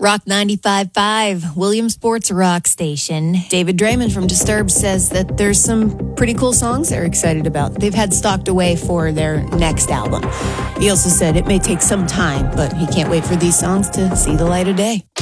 Rock 95.5, Williamsport's rock station. David Draymond from Disturbed says that there's some pretty cool songs they're excited about. They've had stocked away for their next album. He also said it may take some time, but he can't wait for these songs to see the light of day.